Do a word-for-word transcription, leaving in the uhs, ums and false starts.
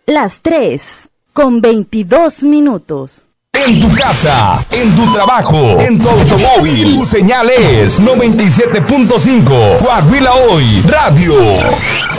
las tres con veintidós minutos. En tu casa, en tu trabajo, en tu automóvil, tu señal es noventa y siete punto cinco. Coahuila Hoy Radio.